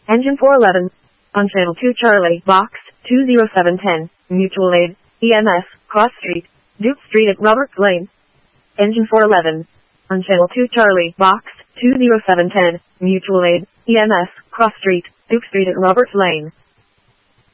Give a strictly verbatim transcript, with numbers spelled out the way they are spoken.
Engine four eleven. On channel two Charlie, box two zero seven one zero, mutual aid, E M S, Cross Street, Duke Street at Roberts Lane. Engine four eleven. On channel two Charlie, box two zero seven one zero, mutual aid, E M S, Cross Street, Duke Street at Roberts Lane.